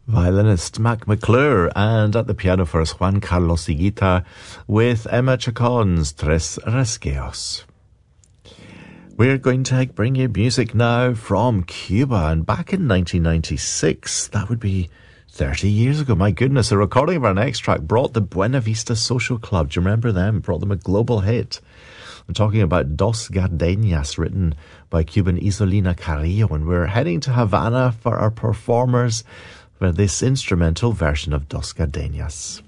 Violinist Mac McClure, and at the piano for us Juan Carlos Higuita with Emma Chacon's Tres Resqueos. We're going to bring you music now from Cuba, and back in 1996, that would be 30 years ago, my goodness, a recording of our next track brought the Buena Vista Social Club, do you remember them? Brought them a global hit. I'm talking about Dos Gardenias, written by Cuban Isolina Carrillo, and we're heading to Havana for our performers for this instrumental version of Dos Gardenias.